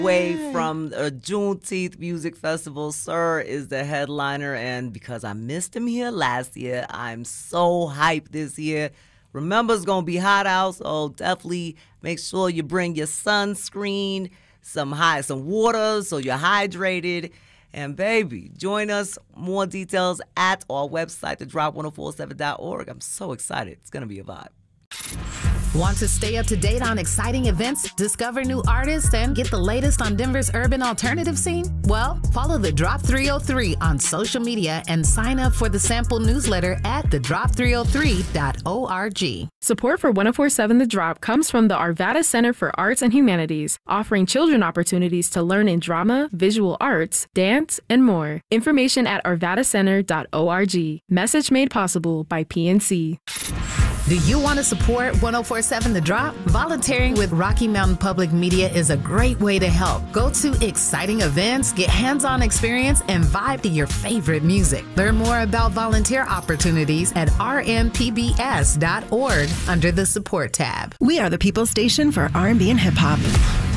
away from a Juneteenth Music Festival. Sir is the headliner, and because I missed him here last year, I'm so hyped this year. Remember, it's going to be hot out, so definitely make sure you bring your sunscreen, some water so you're hydrated. And baby, join us. More details at our website, thedrop1047.org. I'm so excited. It's going to be a vibe. Want to stay up to date on exciting events, discover new artists, and get the latest on Denver's urban alternative scene? Well, follow The Drop 303 on social media and sign up for the sample newsletter at thedrop303.org. Support for 1047 The Drop comes from the Arvada Center for Arts and Humanities, offering children opportunities to learn in drama, visual arts, dance, and more. Information at arvadacenter.org. Message made possible by PNC. Do you want to support 1047 The Drop? Volunteering with Rocky Mountain Public Media is a great way to help. Go to exciting events, get hands-on experience, and vibe to your favorite music. Learn more about volunteer opportunities at rmpbs.org under the support tab. We are the People Station for R&B and hip hop.